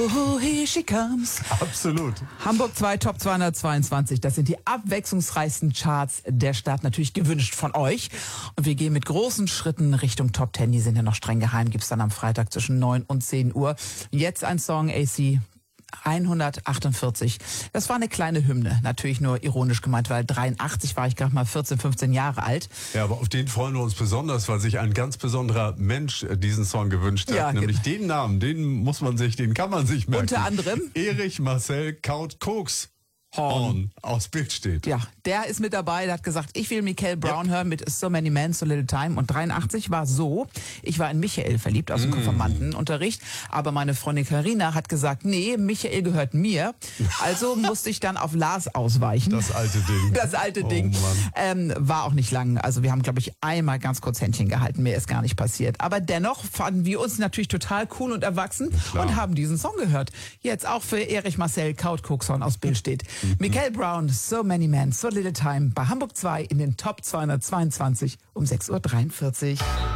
Oh, here she comes. Absolut. Hamburg 2, Top 222. Das sind die abwechslungsreichsten Charts der Stadt. Natürlich gewünscht von euch. Und wir gehen mit großen Schritten Richtung Top 10. Die sind ja noch streng geheim. Gibt's dann am Freitag zwischen 9 und 10 Uhr. Jetzt ein Song, AC 148. Das war eine kleine Hymne. Natürlich nur ironisch gemeint, weil 83 war ich gerade mal 14, 15 Jahre alt. Ja, aber auf den freuen wir uns besonders, weil sich ein ganz besonderer Mensch diesen Song gewünscht hat. Ja, Nämlich den Namen, den kann man sich merken. Unter anderem Erich Marcel Kaut Koks Horn aus Billstedt. Ja, der ist mit dabei, der hat gesagt, ich will Michael Brown hören mit So Many Men, So Little Time. Und 83 war so, ich war in Michael verliebt aus dem Konfirmandenunterricht, aber meine Freundin Carina hat gesagt, nee, Michael gehört mir. Also musste ich dann auf Lars ausweichen. Das alte Ding. Das alte Ding. War auch nicht lang. Also wir haben, glaube ich, einmal ganz kurz Händchen gehalten. Mehr ist gar nicht passiert. Aber dennoch fanden wir uns natürlich total cool und erwachsen und haben diesen Song gehört. Jetzt auch für Erich Marcel Kaut Kokshorn aus Billstedt. Michael Brown, So Many Men, So Little Time bei Hamburg 2 in den Top 222 um 6.43 Uhr.